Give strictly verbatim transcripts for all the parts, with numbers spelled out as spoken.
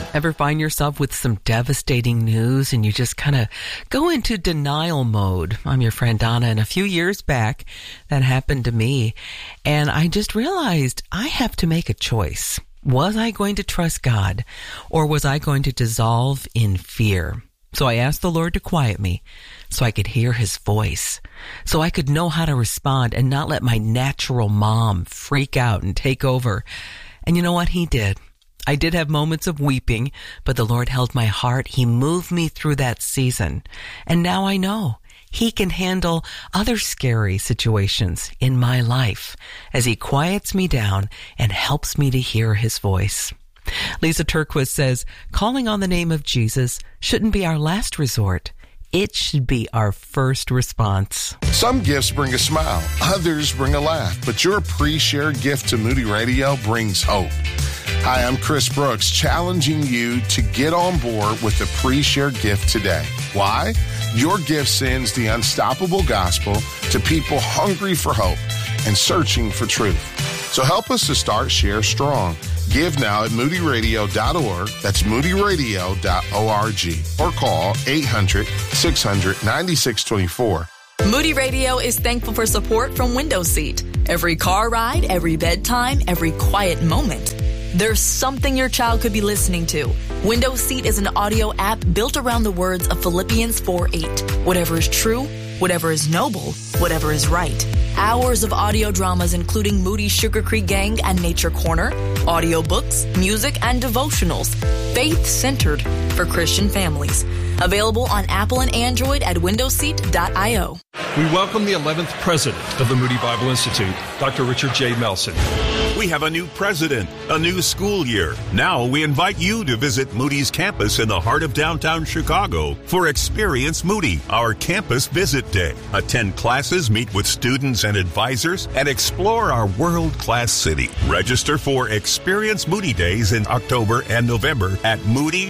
Ever find yourself with some devastating news and you just kind of go into denial mode? I'm your friend Donna, and a few years back that happened to me, and I just realized I have to make a choice. Was I going to trust God, or was I going to dissolve in fear? So I asked the Lord to quiet me so I could hear his voice, so I could know how to respond and not let my natural mom freak out and take over. And you know what? He did. I did have moments of weeping, but the Lord held my heart. He moved me through that season. And now I know he can handle other scary situations in my life as he quiets me down and helps me to hear his voice. Lisa Turquist says, calling on the name of Jesus shouldn't be our last resort. It should be our first response. Some gifts bring a smile, others bring a laugh, but your pre-shared gift to Moody Radio brings hope. Hi, I'm Chris Brooks, challenging you to get on board with the pre-shared gift today. Why? Your gift sends the unstoppable gospel to people hungry for hope and searching for truth. So help us to start Share Strong. Give now at moody radio dot org. That's moody radio dot org. Or call eight hundred, six hundred, ninety-six twenty-four. Moody Radio is thankful for support from Window Seat. Every car ride, every bedtime, every quiet moment. There's something your child could be listening to. Window Seat is an audio app built around the words of Philippians four eight. Whatever is true, whatever is noble, whatever is right. Hours of audio dramas including Moody's Sugar Creek Gang and Nature Corner, audiobooks, music, and devotionals. Faith-centered for Christian families. Available on Apple and Android at window seat dot io. We welcome the eleventh president of the Moody Bible Institute, Doctor Richard J. Melson. We have a new president, a new school year. Now we invite you to visit Moody's campus in the heart of downtown Chicago for Experience Moody, our campus visit day. Attend classes, meet with students and advisors, and explore our world-class city. Register for Experience Moody Days in October and November at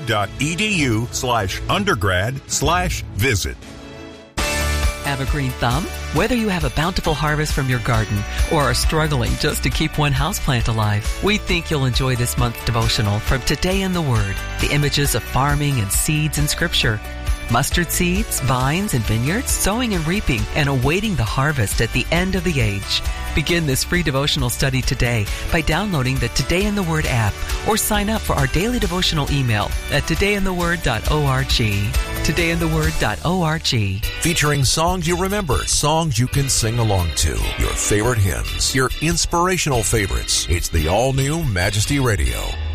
moody.edu slash undergrad slash visit. Have a green thumb? Whether you have a bountiful harvest from your garden or are struggling just to keep one houseplant alive, we think you'll enjoy this month's devotional from Today in the Word, the images of farming and seeds in Scripture. Mustard seeds, vines, and vineyards, sowing and reaping, and awaiting the harvest at the end of the age. Begin this free devotional study today by downloading the Today in the Word app or sign up for our daily devotional email at today in the word dot org. today in the word dot org. Featuring songs you remember, songs you can sing along to, your favorite hymns, your inspirational favorites. It's the all-new Majesty Radio.